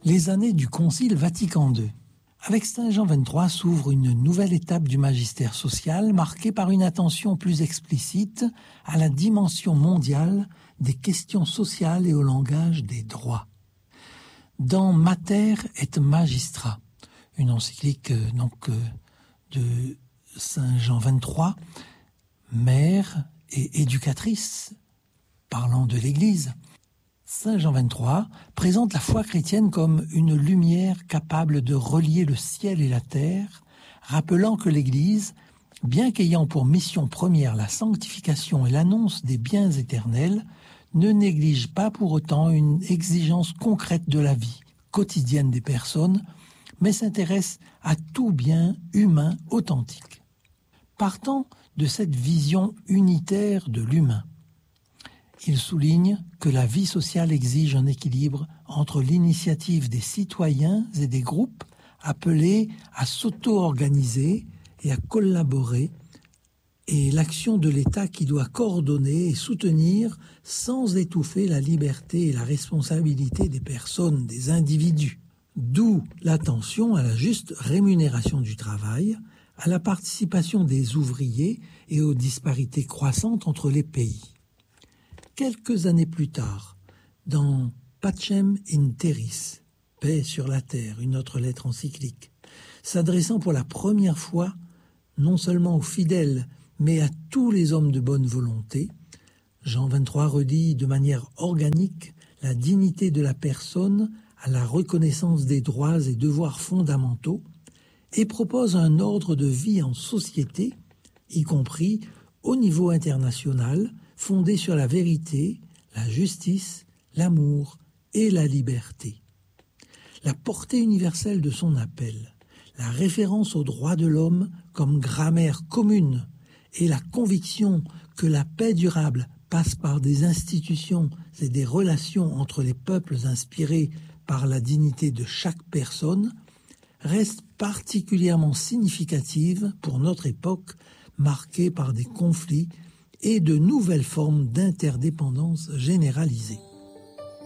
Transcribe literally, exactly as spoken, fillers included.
Les années du Concile Vatican deux. Avec Saint Jean vingt-trois s'ouvre une nouvelle étape du magistère social marquée par une attention plus explicite à la dimension mondiale des questions sociales et au langage des droits. Dans Mater et Magistra, une encyclique euh, donc euh, de Saint Jean vingt-trois, mère et éducatrice, parlant de l'Église, Saint Jean vingt-trois présente la foi chrétienne comme une lumière capable de relier le ciel et la terre, rappelant que l'Église, bien qu'ayant pour mission première la sanctification et l'annonce des biens éternels, ne néglige pas pour autant une exigence concrète de la vie quotidienne des personnes, mais s'intéresse à tout bien humain authentique. Partant de cette vision unitaire de l'humain, il souligne que la vie sociale exige un équilibre entre l'initiative des citoyens et des groupes appelés à s'auto-organiser et à collaborer, et l'action de l'État qui doit coordonner et soutenir sans étouffer la liberté et la responsabilité des personnes, des individus. D'où l'attention à la juste rémunération du travail, à la participation des ouvriers et aux disparités croissantes entre les pays. Quelques années plus tard, dans Pacem in Terris, paix sur la terre, une autre lettre encyclique, s'adressant pour la première fois non seulement aux fidèles, mais à tous les hommes de bonne volonté, Jean vingt-trois redit de manière organique la dignité de la personne à la reconnaissance des droits et devoirs fondamentaux et propose un ordre de vie en société, y compris au niveau international, fondé sur la vérité, la justice, l'amour et la liberté. La portée universelle de son appel, la référence aux droits de l'homme comme grammaire commune et la conviction que la paix durable passe par des institutions et des relations entre les peuples inspirées par la dignité de chaque personne, restent particulièrement significatives pour notre époque marquée par des conflits et de nouvelles formes d'interdépendance généralisée.